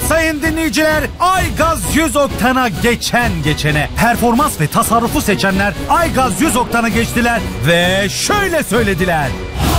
sayın dinleyiciler. Aygaz 100 oktana geçene performans ve tasarrufu seçenler Aygaz 100 oktana geçtiler ve şöyle söylediler.